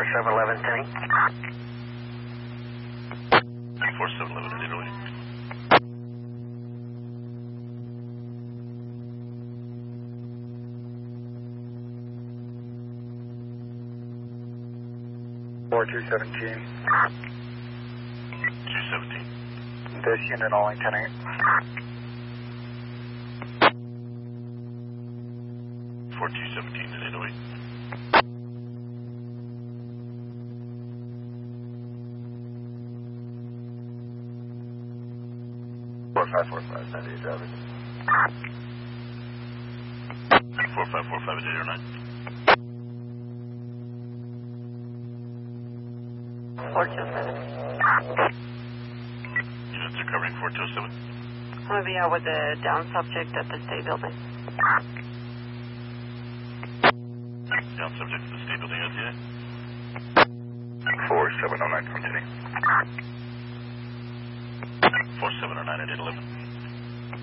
4711, Tenny. 4711 at 808. Four 217. 217. This unit only 10-8. 4217 at 808. Four five 98 drivers. 4545 at 809. 427. Units are covering 4207. I'm going to be out with a down subject at the state building. Down subject to the state building LTA. 4709 from Tenny. 4709 at 811.